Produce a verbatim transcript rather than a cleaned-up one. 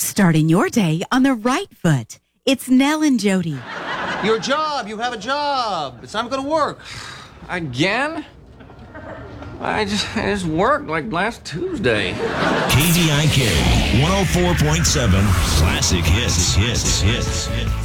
Starting your day on the right foot. It's Nell and Jody. Your job. You have a job. It's not going to work. Again? I just, I just worked like last Tuesday. K D I K one oh four point seven Classic Hits, Hits, Hits.